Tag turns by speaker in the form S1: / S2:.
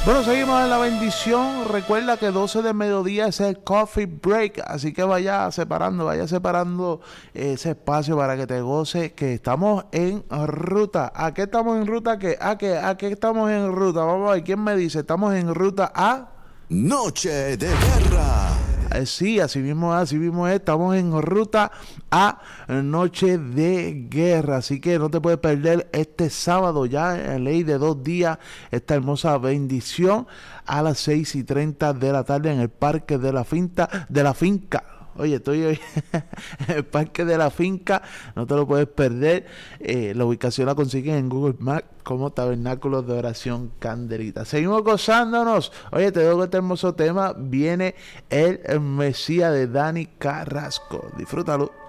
S1: Bueno, seguimos en la bendición. Recuerda que 12 de mediodía es el coffee break, así que vaya separando ese espacio para que te goce, que estamos en ruta. ¿A qué estamos en ruta? ¿A qué estamos en ruta? Vamos a ver, ¿quién me dice? Estamos en ruta a...
S2: Noche de Guerra.
S1: Sí, así mismo es. Estamos en ruta a Noche de Guerra. Así que no te puedes perder este sábado ya en ley de 2 días esta hermosa bendición a las 6:30 de la tarde en el Parque de la Finca. Oye, estoy hoy en el Parque de la Finca, no te lo puedes perder. La ubicación la consiguen en Google Maps como Tabernáculos de Oración Candelita. Seguimos gozándonos. Oye, te digo que este hermoso tema viene el Mesías de Dani Carrasco. Disfrútalo.